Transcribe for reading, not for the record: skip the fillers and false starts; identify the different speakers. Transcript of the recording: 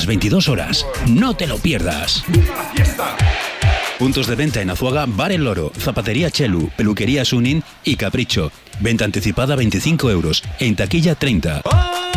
Speaker 1: las 22 horas. No te lo pierdas. Puntos de venta en Azuaga, Bar El Loro, Zapatería Chelu, Peluquería Sunin y Capricho. Venta anticipada 25 euros. En taquilla 30.